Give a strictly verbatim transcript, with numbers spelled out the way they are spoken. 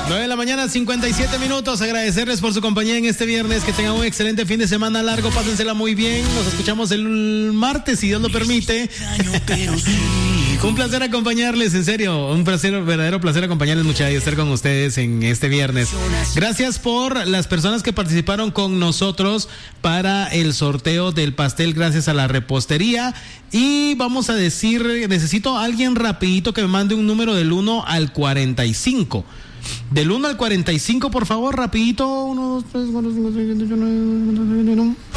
nueve de la mañana, cincuenta y siete minutos. Agradecerles por su compañía en este viernes. Que tengan un excelente fin de semana largo. Pásensela muy bien. Nos escuchamos el martes, si Dios lo permite. Un placer acompañarles, en serio. Un placer, verdadero placer acompañarles, muchachos, y estar con ustedes en este viernes. Gracias por las personas que participaron con nosotros para el sorteo del pastel, gracias a la repostería. Y vamos a decir, necesito a alguien rapidito que me mande un número del uno al cuarenta y cinco. Del uno al cuarenta y cinco, por favor, rapidito. uno, dos, tres, cuatro, cinco, seis, siete, ocho, nueve, diez, once, doce,